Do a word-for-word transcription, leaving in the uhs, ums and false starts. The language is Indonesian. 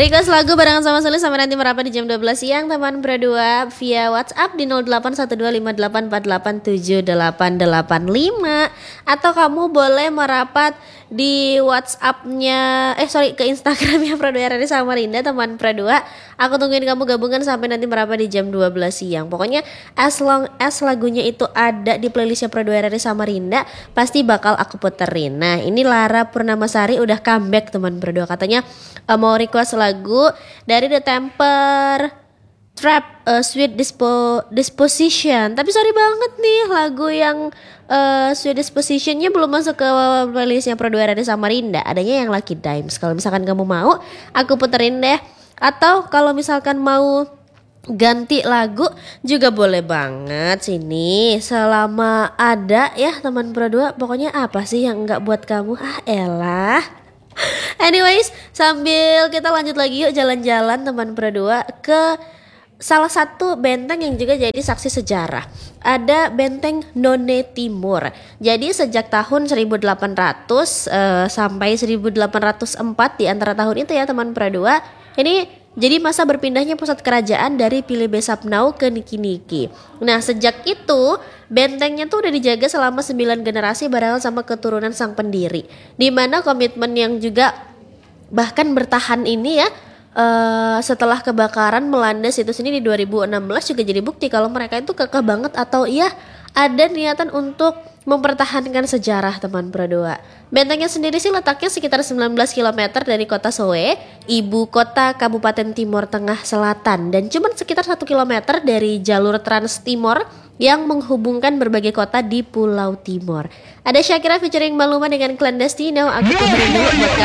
Request lagu barengan sama Sulis sampai nanti merapat di jam dua belas siang teman berdua via WhatsApp di nol delapan satu dua lima delapan empat delapan tujuh delapan delapan lima, atau kamu boleh merapat di WhatsApp-nya eh sorry ke Instagramnya Pradua R R I Samarinda teman Pradua. Aku tungguin kamu gabungan sampai nanti merapat di jam dua belas siang. Pokoknya as long as lagunya itu ada di playlistnya Pradua R R I Samarinda pasti bakal aku puterin. Nah ini Lara Purnamasari udah comeback teman Pradua, katanya uh, mau request lagu dari The Temper Trap uh, Sweet Dispo, Disposition. Tapi sorry banget nih, lagu yang uh, Sweet Dispositionnya belum masuk ke playlistnya Pradua R R I Samarinda. Adanya yang Lucky Dimes. Kalau misalkan kamu mau, aku puterin deh. Atau kalau misalkan mau ganti lagu juga boleh banget sini, selama ada ya teman Pradua. Pokoknya apa sih yang nggak buat kamu? Ah elah. Anyways, sambil kita lanjut lagi yuk jalan-jalan teman Pradua ke salah satu benteng yang juga jadi saksi sejarah. Ada Benteng None Timur. Jadi sejak tahun seribu delapan ratus uh, sampai seribu delapan ratus empat, di antara tahun itu ya teman Pradua, ini jadi masa berpindahnya pusat kerajaan dari Pilih Besapnau ke Niki-Niki. Nah sejak itu bentengnya tuh udah dijaga selama sembilan generasi barengan sama keturunan sang pendiri. Dimana komitmen yang juga bahkan bertahan ini ya, uh, setelah kebakaran melanda situs ini di dua ribu enam belas juga jadi bukti kalau mereka itu kekeh banget atau ya ada niatan untuk mempertahankan sejarah teman Pradua. Bentengnya sendiri sih letaknya sekitar sembilan belas kilometer dari kota Soe, ibu kota Kabupaten Timor Tengah Selatan, dan cuma sekitar satu kilometer dari jalur Trans Timor yang menghubungkan berbagai kota di Pulau Timor. Ada Shakira featuring Maluma dengan Clandestino. Aku puterin dulu buat